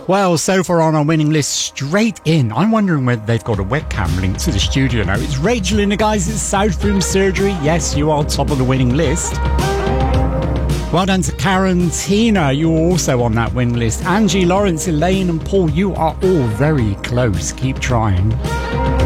Well, so far on our winning list, straight in. I'm wondering whether they've got a webcam linked to the studio now. It's Rachel in the guys at Southroom Surgery. Yes, you are top of the winning list. Well done to Karen, Tina, you're also on that win list. Angie, Lawrence, Elaine and Paul, you are all very close. Keep trying.